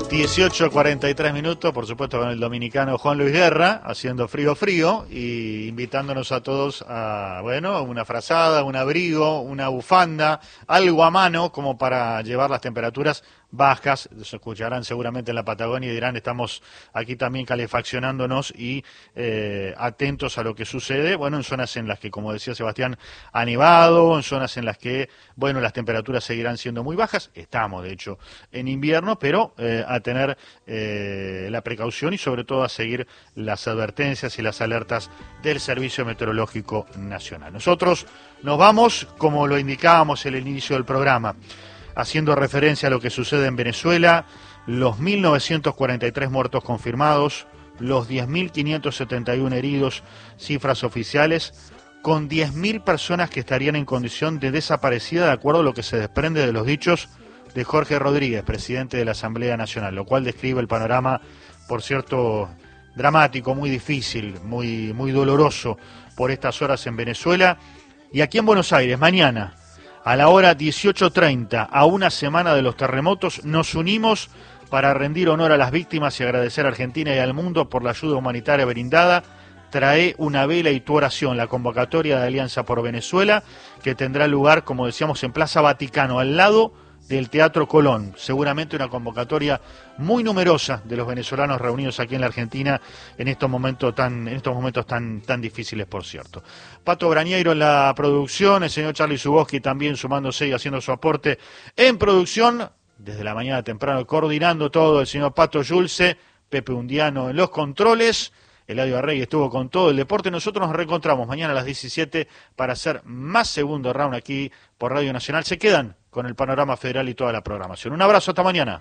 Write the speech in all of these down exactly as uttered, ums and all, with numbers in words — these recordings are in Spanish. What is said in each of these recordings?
dieciocho cuarenta y tres minutos, por supuesto con el dominicano Juan Luis Guerra, haciendo frío frío y invitándonos a todos a, bueno, una frazada, un abrigo, una bufanda, algo a mano como para llevar las temperaturas bajas. Se escucharán seguramente en la Patagonia y dirán, estamos aquí también calefaccionándonos y eh, atentos a lo que sucede, bueno, en zonas en las que, como decía Sebastián, ha nevado, en zonas en las que, bueno, las temperaturas seguirán siendo muy bajas. Estamos, de hecho, en invierno, pero eh, a tener eh, la precaución y sobre todo a seguir las advertencias y las alertas del Servicio Meteorológico Nacional. Nosotros nos vamos, como lo indicábamos en el inicio del programa, haciendo referencia a lo que sucede en Venezuela, los mil novecientos cuarenta y tres muertos confirmados, los diez mil quinientos setenta y uno heridos, cifras oficiales, con diez mil personas que estarían en condición de desaparecida, de acuerdo a lo que se desprende de los dichos de Jorge Rodríguez, presidente de la Asamblea Nacional, lo cual describe el panorama, por cierto, dramático, muy difícil, muy, muy doloroso por estas horas en Venezuela. Y aquí en Buenos Aires, mañana, a la hora dieciocho treinta, a una semana de los terremotos, nos unimos para rendir honor a las víctimas y agradecer a Argentina y al mundo por la ayuda humanitaria brindada. Trae una vela y tu oración, la convocatoria de Alianza por Venezuela, que tendrá lugar, como decíamos, en Plaza Vaticano, al lado del Teatro Colón. Seguramente una convocatoria muy numerosa de los venezolanos reunidos aquí en la Argentina en estos momentos tan, en estos momentos tan, tan difíciles, por cierto. Pato Brañeiro en la producción, el señor Charlie Zuboski también sumándose y haciendo su aporte en producción, desde la mañana temprano coordinando todo, el señor Pato Yulce, Pepe Undiano en los controles. Eladio Arregui estuvo con todo el deporte. Nosotros nos reencontramos mañana a las diecisiete para hacer más segundo round aquí por Radio Nacional. Se quedan con el panorama federal y toda la programación. Un abrazo, hasta mañana.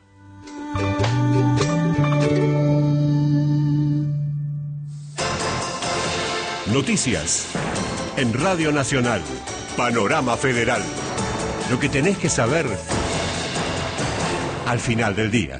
Noticias en Radio Nacional. Panorama Federal. Lo que tenés que saber al final del día.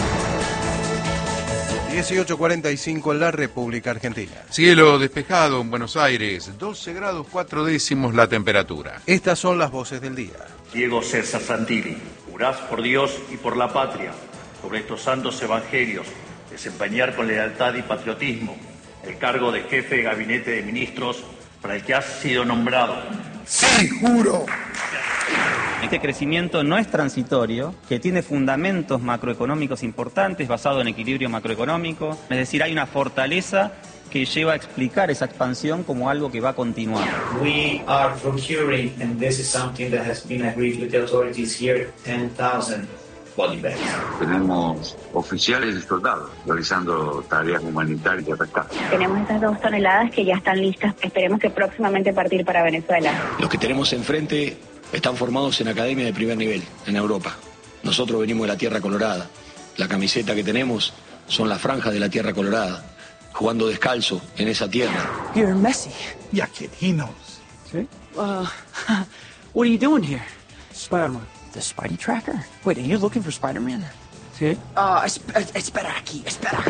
dieciocho cuarenta y cinco en la República Argentina. Cielo despejado en Buenos Aires, doce grados cuatro décimos la temperatura. Estas son las voces del día. Diego César Santilli, jurás por Dios y por la patria, sobre estos santos evangelios, desempeñar con lealtad y patriotismo el cargo de jefe de gabinete de ministros para el que has sido nombrado. ¡Sí, juro! Este crecimiento no es transitorio, que tiene fundamentos macroeconómicos importantes basados en equilibrio macroeconómico, es decir, hay una fortaleza que lleva a explicar esa expansión como algo que va a continuar. We are procuring, and this is something that has been agreed with the authorities here, ten thousand body bags. Tenemos oficiales y soldados realizando tareas humanitarias y rescate. Tenemos estas dos toneladas que ya están listas, esperemos que próximamente partir para Venezuela. Los que tenemos enfrente están formados en academia de primer nivel, en Europa. Nosotros venimos de la Tierra Colorada. La camiseta que tenemos son las franjas de la Tierra Colorada, jugando descalzo en esa tierra. You're Messi. Yeah, kid, he knows. ¿Sí? Uh, what are you doing here? Spider-Man. The Spidey Tracker? Wait, are you looking for Spider-Man? Sí. Uh, esp- espera aquí, espera.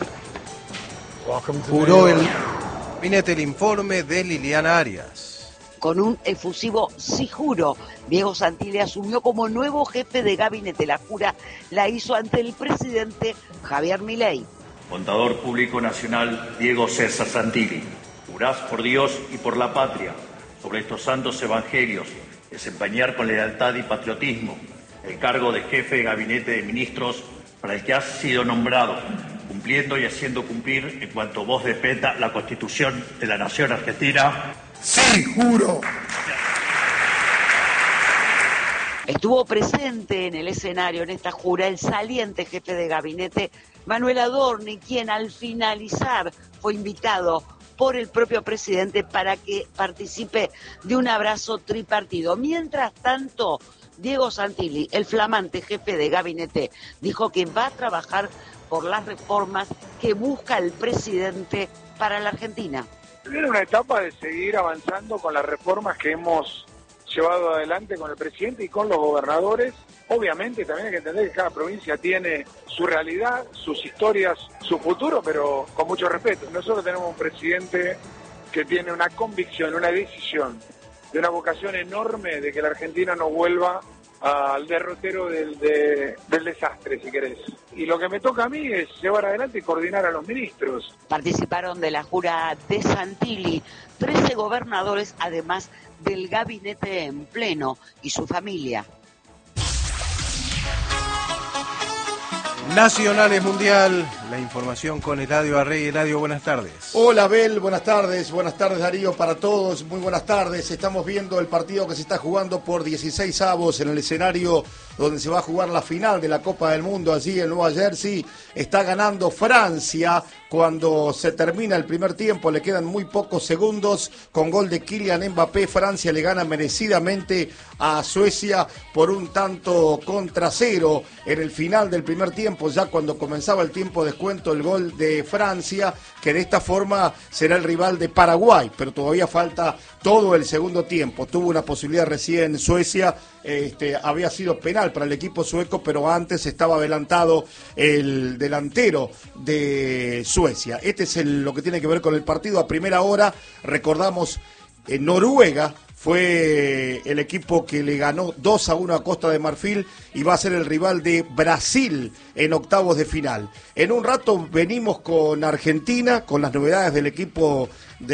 Juró el gabinete el informe de Liliana Arias. Con un efusivo sí juro, Diego Santilli asumió como nuevo jefe de gabinete. La jura la hizo ante el presidente Javier Milei. Contador Público Nacional Diego César Santilli, jurás por Dios y por la patria, sobre estos santos evangelios, desempeñar con lealtad y patriotismo el cargo de jefe de gabinete de ministros para el que has sido nombrado, cumpliendo y haciendo cumplir en cuanto vos dependa la Constitución de la Nación Argentina. ¡Sí, juro! Estuvo presente en el escenario, en esta jura, el saliente jefe de gabinete, Manuel Adorni, quien al finalizar fue invitado por el propio presidente para que participe de un abrazo tripartido. Mientras tanto, Diego Santilli, el flamante jefe de gabinete, dijo que va a trabajar por las reformas que busca el presidente para la Argentina. Viene una etapa de seguir avanzando con las reformas que hemos llevado adelante con el presidente y con los gobernadores. Obviamente también hay que entender que cada provincia tiene su realidad, sus historias, su futuro, pero con mucho respeto. Nosotros tenemos un presidente que tiene una convicción, una decisión, de una vocación enorme de que la Argentina no vuelva al derrotero del, de, del desastre, si querés. Y lo que me toca a mí es llevar adelante y coordinar a los ministros. Participaron de la jura de Santilli trece gobernadores, además del gabinete en pleno y su familia. Nacionales Mundial, la información con Eladio Arrey. Eladio, buenas tardes. Hola, Abel, buenas tardes. Buenas tardes, Darío, para todos. Muy buenas tardes. Estamos viendo el partido que se está jugando por dieciséis avos en el escenario donde se va a jugar la final de la Copa del Mundo allí en Nueva Jersey. Está ganando Francia cuando se termina el primer tiempo. Le quedan muy pocos segundos. Con gol de Kylian Mbappé, Francia le gana merecidamente a Suecia por un tanto contra cero en el final del primer tiempo. Ya cuando comenzaba el tiempo de descuento, el gol de Francia, que de esta forma será el rival de Paraguay, pero todavía falta todo el segundo tiempo. Tuvo una posibilidad recién Suecia, este, había sido penal para el equipo sueco, pero antes estaba adelantado el delantero de Suecia. Este es el, lo que tiene que ver con el partido. A primera hora, recordamos, en Noruega fue el equipo que le ganó dos a uno a Costa de Marfil y va a ser el rival de Brasil en octavos de final. En un rato venimos con Argentina, con las novedades del equipo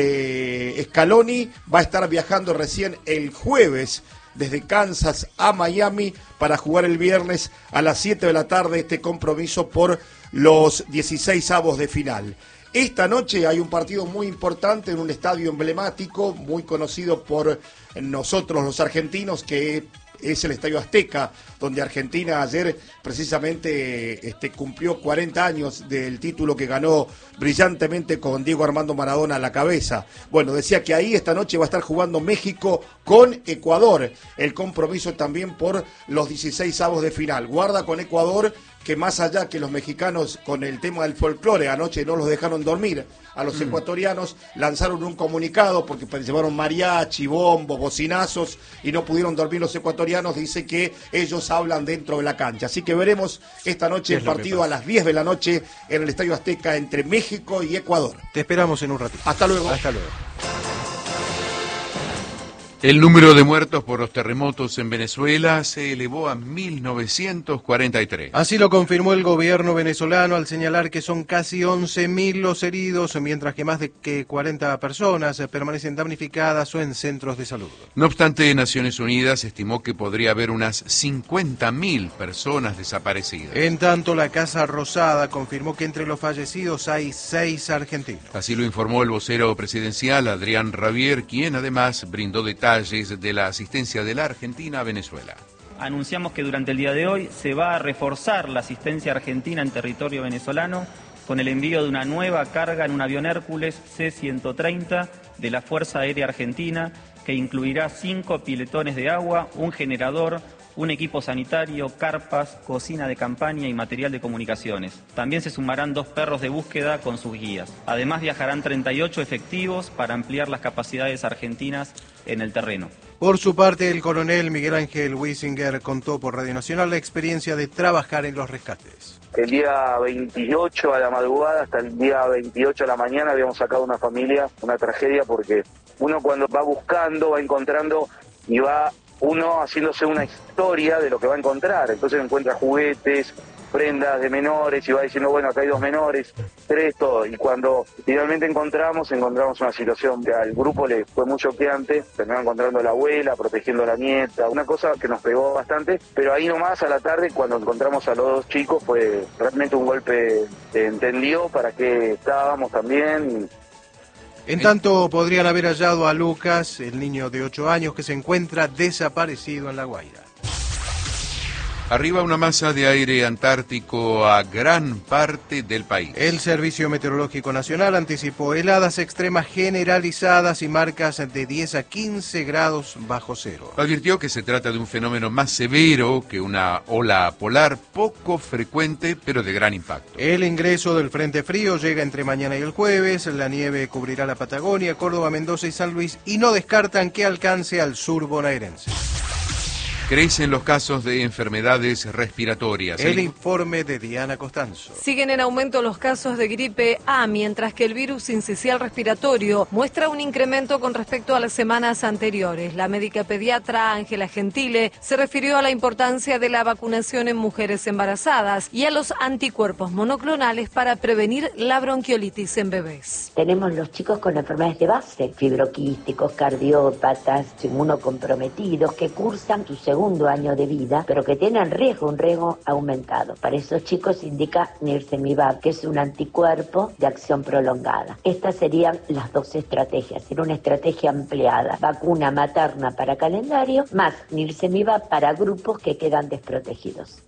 de Scaloni. Va a estar viajando recién el jueves desde Kansas a Miami para jugar el viernes a las siete de la tarde este compromiso por los dieciséis avos de final. Esta noche hay un partido muy importante en un estadio emblemático, muy conocido por nosotros los argentinos, que es el Estadio Azteca, donde Argentina ayer precisamente este, cumplió cuarenta años del título que ganó brillantemente con Diego Armando Maradona a la cabeza. Bueno, decía que ahí esta noche va a estar jugando México con Ecuador, el compromiso también por los dieciséis avos de final. Guarda con Ecuador, que más allá que los mexicanos con el tema del folclore, anoche no los dejaron dormir a los mm. ecuatorianos, lanzaron un comunicado porque llevaron mariachi, bombo, bocinazos y no pudieron dormir los ecuatorianos. Dice que ellos hablan dentro de la cancha. Así que veremos esta noche el partido a las diez de la noche en el Estadio Azteca entre México y Ecuador. Te esperamos en un ratito. Hasta luego. Hasta luego. El número de muertos por los terremotos en Venezuela se elevó a mil novecientos cuarenta y tres. Así lo confirmó el gobierno venezolano al señalar que son casi once mil los heridos, mientras que más de que cuarenta personas permanecen damnificadas o en centros de salud. No obstante, Naciones Unidas estimó que podría haber unas cincuenta mil personas desaparecidas. En tanto, la Casa Rosada confirmó que entre los fallecidos hay seis argentinos. Así lo informó el vocero presidencial, Adrián Rabier, quien además brindó detalles de la asistencia de la Argentina a Venezuela. Anunciamos que durante el día de hoy se va a reforzar la asistencia argentina en territorio venezolano con el envío de una nueva carga en un avión Hércules C ciento treinta de la Fuerza Aérea Argentina, que incluirá cinco piletones de agua, un generador, un equipo sanitario, carpas, cocina de campaña y material de comunicaciones. También se sumarán dos perros de búsqueda con sus guías. Además viajarán treinta y ocho efectivos para ampliar las capacidades argentinas en el terreno. Por su parte, el coronel Miguel Ángel Wiesinger contó por Radio Nacional la experiencia de trabajar en los rescates. El día veintiocho a la madrugada hasta el día veintiocho a la mañana habíamos sacado una familia, una tragedia, porque uno cuando va buscando, va encontrando y va uno haciéndose una historia de lo que va a encontrar. Entonces encuentra juguetes, prendas de menores y va diciendo, bueno, acá hay dos menores, tres, todo. Y cuando finalmente encontramos, encontramos una situación que al grupo le fue muy choqueante. Terminó encontrando a la abuela, protegiendo a la nieta, una cosa que nos pegó bastante. Pero ahí nomás a la tarde, cuando encontramos a los dos chicos, fue realmente un golpe, eh, entendió para qué estábamos también. En tanto, podrían haber hallado a Lucas, el niño de ocho años que se encuentra desaparecido en La Guaira. Arriba una masa de aire antártico a gran parte del país. El Servicio Meteorológico Nacional anticipó heladas extremas generalizadas y marcas de diez a quince grados bajo cero. Advirtió que se trata de un fenómeno más severo que una ola polar, poco frecuente pero de gran impacto. El ingreso del Frente Frío llega entre mañana y el jueves. La nieve cubrirá la Patagonia, Córdoba, Mendoza y San Luis y no descartan que alcance al sur bonaerense. Crecen los casos de enfermedades respiratorias. El informe de Diana Costanzo. Siguen en aumento los casos de gripe A, mientras que el virus sincicial respiratorio muestra un incremento con respecto a las semanas anteriores. La médica pediatra Ángela Gentile se refirió a la importancia de la vacunación en mujeres embarazadas y a los anticuerpos monoclonales para prevenir la bronquiolitis en bebés. Tenemos los chicos con enfermedades de base, fibroquísticos, cardiópatas, inmunocomprometidos, que cursan su segundo año de vida, pero que tienen riesgo, un riesgo aumentado. Para esos chicos se indica nirsevimab, que es un anticuerpo de acción prolongada. Estas serían las dos estrategias, en una estrategia ampliada, vacuna materna para calendario, más nirsevimab para grupos que quedan desprotegidos.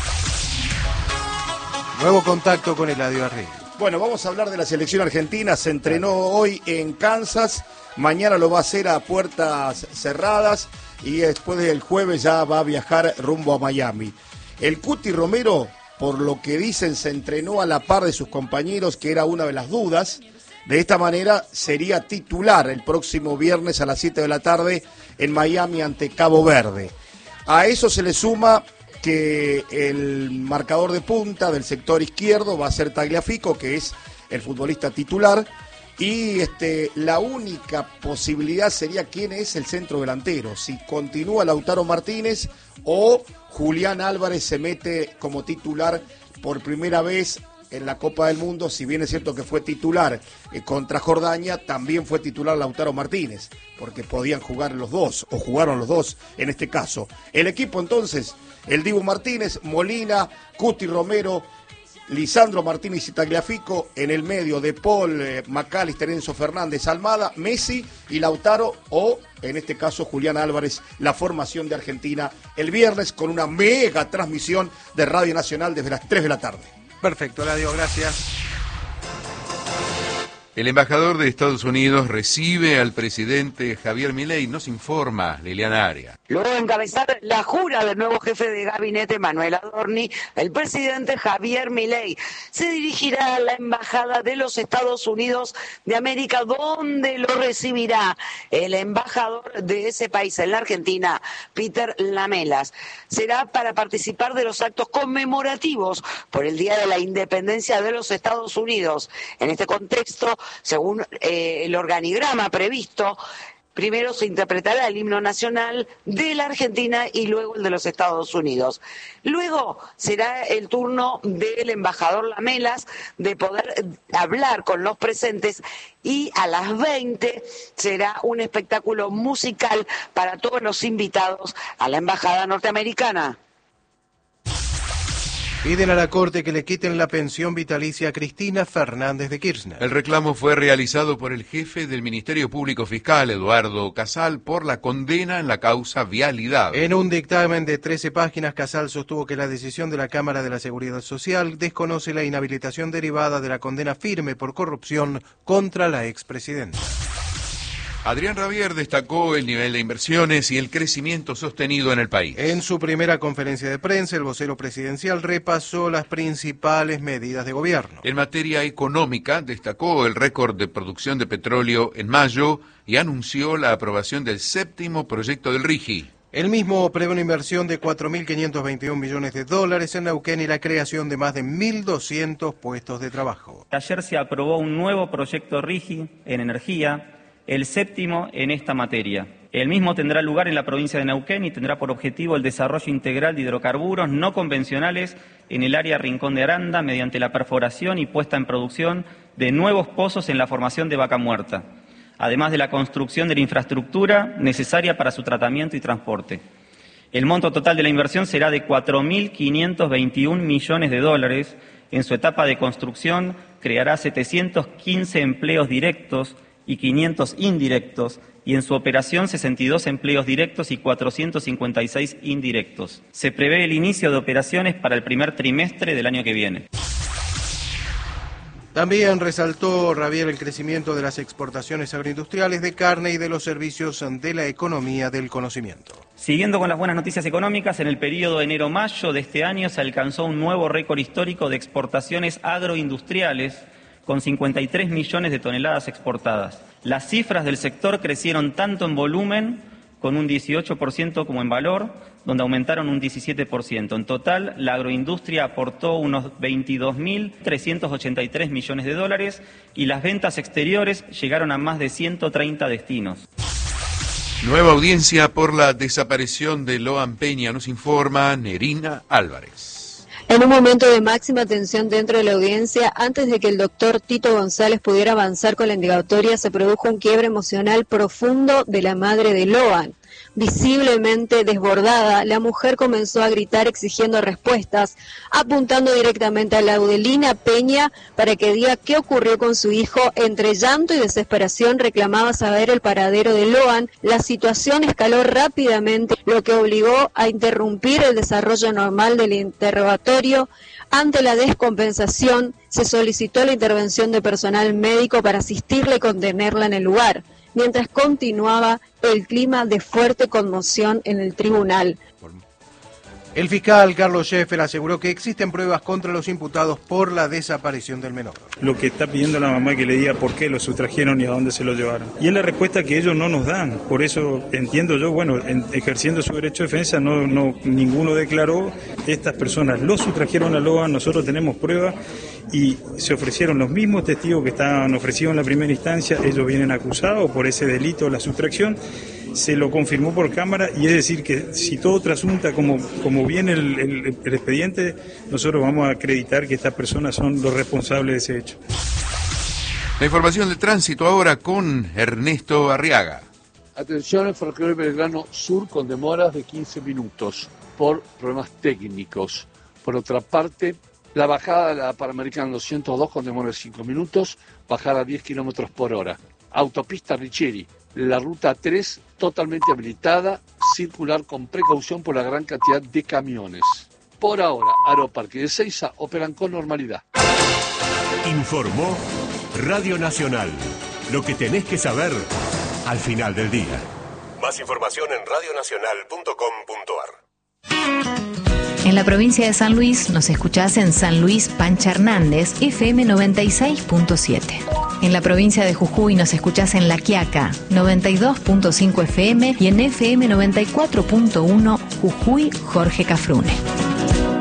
Nuevo contacto con Eladio Arregui. Bueno, vamos a hablar de la selección argentina. Se entrenó hoy en Kansas, mañana lo va a hacer a puertas cerradas y después del jueves ya va a viajar rumbo a Miami. El Cuti Romero, por lo que dicen, se entrenó a la par de sus compañeros, que era una de las dudas. De esta manera sería titular el próximo viernes a las siete de la tarde en Miami ante Cabo Verde. A eso se le suma que el marcador de punta del sector izquierdo va a ser Tagliafico, que es el futbolista titular, y este, la única posibilidad sería quién es el centro delantero, si continúa Lautaro Martínez o Julián Álvarez se mete como titular por primera vez en la Copa del Mundo. Si bien es cierto que fue titular eh, contra Jordania, también fue titular Lautaro Martínez, porque podían jugar los dos, o jugaron los dos en este caso. El equipo entonces, el Dibu Martínez, Molina, Cuti Romero, Lisandro Martínez y Tagliafico, en el medio de Paul, eh, McAllister, Enzo Fernández, Almada, Messi y Lautaro, o en este caso Julián Álvarez, la formación de Argentina el viernes con una mega transmisión de Radio Nacional desde las tres de la tarde. Perfecto, Eladio, gracias. El embajador de Estados Unidos recibe al presidente Javier Milei, nos informa Liliana Aria. Luego de encabezar la jura del nuevo jefe de gabinete, Manuel Adorni, el presidente Javier Milei se dirigirá a la Embajada de los Estados Unidos de América, donde lo recibirá el embajador de ese país en la Argentina, Peter Lamelas. Será para participar de los actos conmemorativos por el Día de la Independencia de los Estados Unidos. En este contexto, según eh, el organigrama previsto, primero se interpretará el himno nacional de la Argentina y luego el de los Estados Unidos. Luego será el turno del embajador Lamelas de poder hablar con los presentes y a las veinte será un espectáculo musical para todos los invitados a la embajada norteamericana. Piden a la Corte que le quiten la pensión vitalicia a Cristina Fernández de Kirchner. El reclamo fue realizado por el jefe del Ministerio Público Fiscal, Eduardo Casal, por la condena en la causa Vialidad. En un dictamen de trece páginas, Casal sostuvo que la decisión de la Cámara de la Seguridad Social desconoce la inhabilitación derivada de la condena firme por corrupción contra la expresidenta. Adrián Rabier destacó el nivel de inversiones y el crecimiento sostenido en el país. En su primera conferencia de prensa, el vocero presidencial repasó las principales medidas de gobierno. En materia económica, destacó el récord de producción de petróleo en mayo y anunció la aprobación del séptimo proyecto del RIGI. El mismo prevé una inversión de cuatro mil quinientos veintiún millones de dólares en Neuquén y la creación de más de mil doscientos puestos de trabajo. Ayer se aprobó un nuevo proyecto RIGI en energía, el séptimo en esta materia. El mismo tendrá lugar en la provincia de Neuquén y tendrá por objetivo el desarrollo integral de hidrocarburos no convencionales en el área Rincón de Aranda mediante la perforación y puesta en producción de nuevos pozos en la formación de Vaca Muerta, además de la construcción de la infraestructura necesaria para su tratamiento y transporte. El monto total de la inversión será de cuatro mil quinientos veintiún millones de dólares. En su etapa de construcción creará setecientos quince empleos directos y quinientos indirectos, y en su operación sesenta y dos empleos directos y cuatrocientos cincuenta y seis indirectos. Se prevé el inicio de operaciones para el primer trimestre del año que viene. También resaltó Rabier el crecimiento de las exportaciones agroindustriales de carne y de los servicios de la economía del conocimiento. Siguiendo con las buenas noticias económicas, en el periodo de enero-mayo de este año se alcanzó un nuevo récord histórico de exportaciones agroindustriales, con cincuenta y tres millones de toneladas exportadas. Las cifras del sector crecieron tanto en volumen con un dieciocho por ciento como en valor, donde aumentaron un diecisiete por ciento. En total, la agroindustria aportó unos veintidós mil trescientos ochenta y tres millones de dólares y las ventas exteriores llegaron a más de ciento treinta destinos. Nueva audiencia por la desaparición de Loan Peña, nos informa Nerina Álvarez. En un momento de máxima tensión dentro de la audiencia, antes de que el doctor Tito González pudiera avanzar con la indagatoria, se produjo un quiebre emocional profundo de la madre de Loan. Visiblemente desbordada, la mujer comenzó a gritar exigiendo respuestas, apuntando directamente a Laudelina Peña para que diga qué ocurrió con su hijo. Entre llanto y desesperación reclamaba saber el paradero de Loan. La situación escaló rápidamente, lo que obligó a interrumpir el desarrollo normal del interrogatorio. Ante la descompensación, se solicitó la intervención de personal médico para asistirla y contenerla en el lugar, mientras continuaba el clima de fuerte conmoción en el tribunal. El fiscal Carlos Scheffer aseguró que existen pruebas contra los imputados por la desaparición del menor. Lo que está pidiendo la mamá es que le diga por qué lo sustrajeron y a dónde se lo llevaron. Y es la respuesta que ellos no nos dan. Por eso entiendo yo, bueno, en, ejerciendo su derecho de defensa, no, no, ninguno declaró. Estas personas lo sustrajeron a Loan, nosotros tenemos pruebas y se ofrecieron los mismos testigos que estaban ofrecidos en la primera instancia. Ellos vienen acusados por ese delito, la sustracción. Se lo confirmó por cámara y es decir que si todo trasunta como, como viene el, el, el expediente, nosotros vamos a acreditar que estas personas son los responsables de ese hecho. La información de tránsito ahora con Ernesto Arriaga. Atención, el ferrocarril Belgrano Sur con demoras de quince minutos por problemas técnicos. Por otra parte, la bajada de la Panamericana doscientos dos con demora de cinco minutos, bajar a diez kilómetros por hora. Autopista Richieri, la ruta tres totalmente habilitada, circular con precaución por la gran cantidad de camiones. Por ahora, Aeroparque de Ezeiza operan con normalidad. Informó Radio Nacional. Lo que tenés que saber al final del día. Más información en radio nacional punto com punto ar. En la provincia de San Luis nos escuchás en San Luis Pancha Hernández, F M noventa y seis punto siete. En la provincia de Jujuy nos escuchás en La Quiaca, noventa y dos punto cinco F M y en F M noventa y cuatro punto uno Jujuy Jorge Cafrune.